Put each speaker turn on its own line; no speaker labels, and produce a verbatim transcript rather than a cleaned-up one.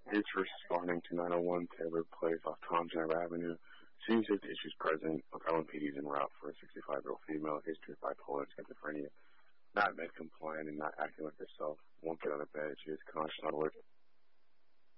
It's responding to nine oh one Taylor Place off Tom Jenner Avenue. Seeing safety issues present. L M P D is en route for a sixty-five-year-old female, history of bipolar and schizophrenia. Not med compliant and not acting like herself. Won't get out of bed. She is conscious on alert.